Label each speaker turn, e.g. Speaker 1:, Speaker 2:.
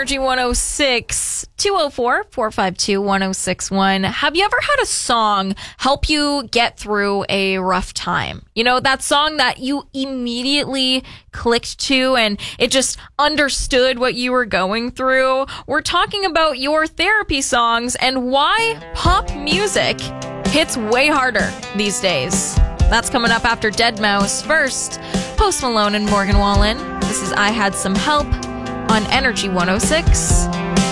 Speaker 1: Energy 106, 204-452-1061. Have you ever had a song help you get through a rough time? You know, that song that you immediately clicked to and it just understood what you were going through? We're talking about your therapy songs and why pop music hits way harder these days. That's coming up after Deadmau5. First, Post Malone and Morgan Wallen. This is I Had Some Help on Energy 106.